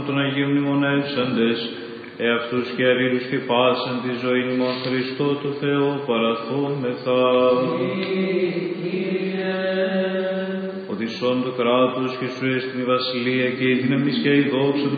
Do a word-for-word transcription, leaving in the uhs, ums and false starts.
των Αγίων μνημονεύσαντες, εαυτούς και αρήλους και πάσαν τη ζωή ημών Χριστό του Θεό παραθόμεθα. Ότι σών του κράτους και σου έστειν η βασιλεία και η δύναμις και η δόξα του